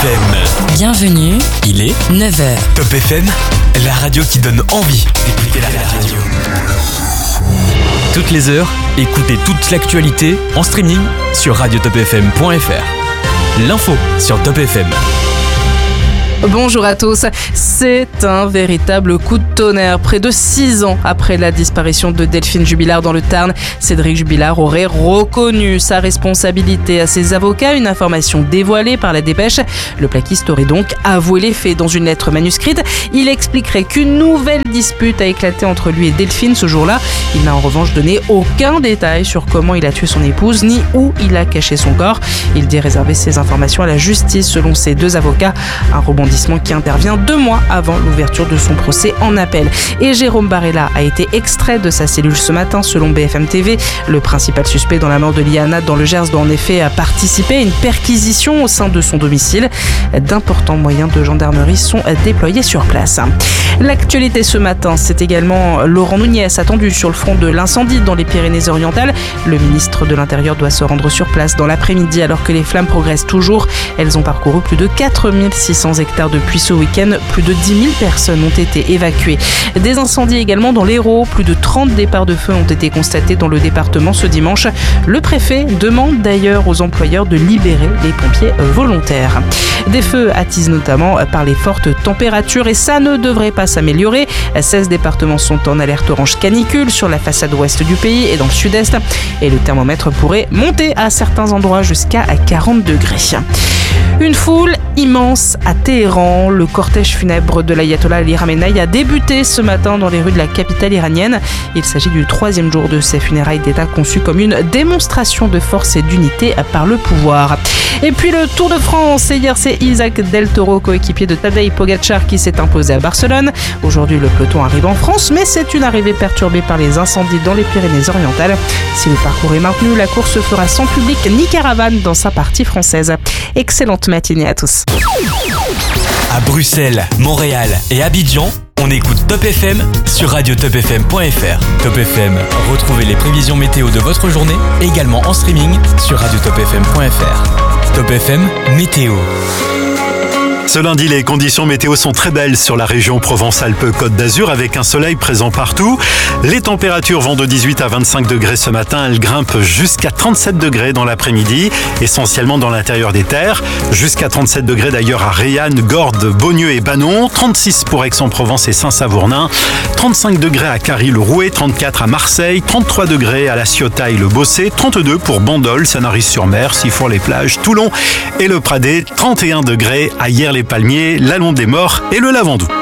FM. Bienvenue, Il est 9h. Top FM, la radio qui donne envie d'écouter la radio. Toutes les heures, écoutez toute l'actualité en streaming sur radiotopfm.fr. L'info sur Top FM. Bonjour à tous, c'est un véritable coup de tonnerre. Près de 6 ans après la disparition de Delphine Jubilard dans le Tarn, Cédric Jubilard aurait reconnu sa responsabilité à ses avocats, une information dévoilée par la Dépêche. Le plaquiste aurait donc avoué les faits dans une lettre manuscrite. Il expliquerait qu'une nouvelle dispute a éclaté entre lui et Delphine ce jour-là. Il n'a en revanche donné aucun détail sur comment il a tué son épouse ni où il a caché son corps. Il dit réserver ces informations à la justice selon ses 2 avocats. Un rebondissement qui intervient 2 mois avant l'ouverture de son procès en appel. Et Jérôme Barella a été extrait de sa cellule ce matin selon BFM TV. Le principal suspect dans la mort de Liana dans le Gers doit en effet participer à une perquisition au sein de son domicile. D'importants moyens de gendarmerie sont déployés sur place. L'actualité ce matin, c'est également Laurent Nunez attendu sur le front de l'incendie dans les Pyrénées-Orientales. Le ministre de l'Intérieur doit se rendre sur place dans l'après-midi alors que les flammes progressent toujours. Elles ont parcouru plus de 4600 hectares depuis ce week-end. Plus de 10 000 personnes ont été évacuées. Des incendies également dans l'Hérault. Plus de 30 départs de feu ont été constatés dans le département ce dimanche. Le préfet demande d'ailleurs aux employeurs de libérer les pompiers volontaires. Des feux attisent notamment par les fortes températures et ça ne devrait pas s'améliorer. 16 départements sont en alerte orange canicule sur la façade ouest du pays et dans le sud-est. Et le thermomètre pourrait monter à certains endroits jusqu'à 40 degrés. Une foule immense à Téhéran. Le cortège funèbre de l'ayatollah Ali Khamenei a débuté ce matin dans les rues de la capitale iranienne. Il s'agit du 3e jour de ces funérailles d'État conçues comme une démonstration de force et d'unité par le pouvoir. Et puis le Tour de France. Et hier, c'est Isaac Del Toro, coéquipier de Tadej Pogacar, qui s'est imposé à Barcelone. Aujourd'hui, le peloton arrive en France, mais c'est une arrivée perturbée par les incendies dans les Pyrénées-Orientales. Si le parcours est maintenu, la course se fera sans public ni caravane dans sa partie française. Excellente matinée à tous. À Bruxelles, Montréal et Abidjan, on écoute Top FM sur radiotopfm.fr. Top FM, retrouvez les prévisions météo de votre journée, également en streaming sur radiotopfm.fr. Top FM, météo. Ce lundi, les conditions météo sont très belles sur la région Provence-Alpes-Côte d'Azur avec un soleil présent partout. Les températures vont de 18 à 25 degrés ce matin. Elles grimpent jusqu'à 37 degrés dans l'après-midi, essentiellement dans l'intérieur des terres. Jusqu'à 37 degrés d'ailleurs à Reillanne, Gordes, Beaugneux et Banon. 36 pour Aix-en-Provence et Saint-Savournin. 35 degrés à Carry-le-Rouet. 34 à Marseille. 33 degrés à La Ciotat et le Bossé. 32 pour Bandol, Sanary-sur-Mer, Sifour-les-Plages, Toulon et le Pradé. 31 degrés à Hyères-les-Palmiers, la Londe des Morts et le Lavandou.